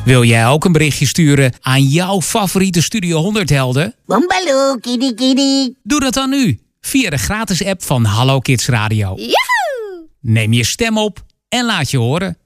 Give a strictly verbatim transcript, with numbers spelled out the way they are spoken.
Wil jij ook een berichtje sturen aan jouw favoriete Studio honderd helden? Boombaloo, kitty kitty. Doe dat dan nu, via de gratis app van Hallo Kids Radio. Joehoe! Neem je stem op en laat je horen.